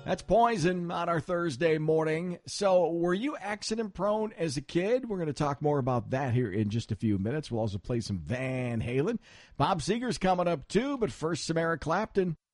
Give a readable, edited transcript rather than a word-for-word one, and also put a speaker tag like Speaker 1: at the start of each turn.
Speaker 1: That's Poison on our Thursday morning. So, were you accident prone as a kid? We're going to talk more about that here in just a few minutes. We'll also play some Van Halen. Bob Seger's coming up too, but first, some Eric Clapton.